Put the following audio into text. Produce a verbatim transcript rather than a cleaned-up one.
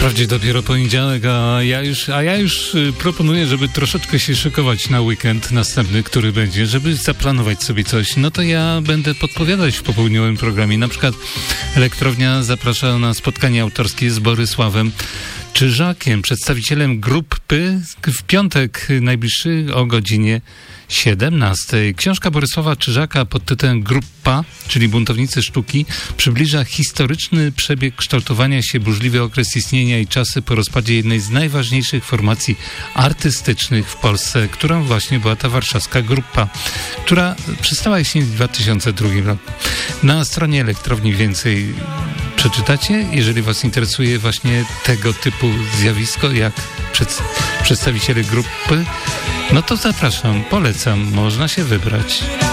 Wprawdzie dopiero poniedziałek, a ja już, a ja już proponuję, żeby troszeczkę się szykować na weekend następny, który będzie, żeby zaplanować sobie coś. No to ja będę podpowiadać w popołudniowym programie. Na przykład Elektrownia zaprasza na spotkanie autorskie z Borysławem Czyżakiem, przedstawicielem grupy, w piątek najbliższy o godzinie siedemnastej. Książka Borysława Czyżaka pod tytułem Gruppa, czyli Buntownicy Sztuki, przybliża historyczny przebieg kształtowania się, burzliwy okres istnienia i czasy po rozpadzie jednej z najważniejszych formacji artystycznych w Polsce, którą właśnie była ta warszawska Gruppa, która przestała istnieć w dwa tysiące drugim roku. Na stronie Elektrowni więcej przeczytacie, jeżeli was interesuje właśnie tego typu zjawisko, jak przed, przedstawiciele grupy, no to zapraszam, polecam, można się wybrać.